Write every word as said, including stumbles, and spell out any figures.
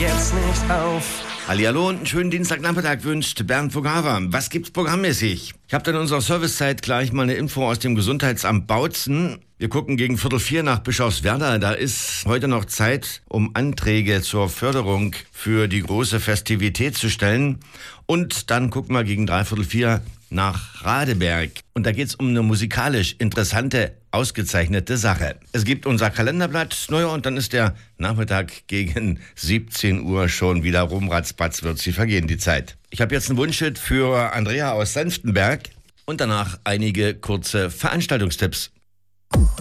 jetzt nicht auf. Hallihallo und einen schönen Dienstagnachmittag wünscht Bernd Vogava. Was gibt's programmmäßig? Ich habe dann in unserer Servicezeit gleich mal eine Info aus dem Gesundheitsamt Bautzen. Wir gucken gegen Viertel vier nach Bischofswerda. Da ist heute noch Zeit, um Anträge zur Förderung für die große Festivität zu stellen. Und dann gucken wir gegen dreiviertel vier nach Radeberg. Und da geht's um eine musikalisch interessante, ausgezeichnete Sache. Es gibt unser Kalenderblatt, naja, und dann ist der Nachmittag gegen siebzehn Uhr schon wieder rum. Ratzbatz wird sie vergehen, die Zeit. Ich habe jetzt einen Wunschschild für Andrea aus Senftenberg und danach einige kurze Veranstaltungstipps.